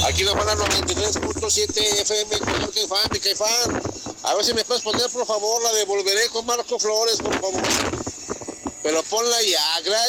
Aquí nos van a 93.7 FM con Caifán, mi Caifán. A ver si me puedes poner, por favor, la de Volveré con Marco Flores, por favor. Pero ponla ya, gracias.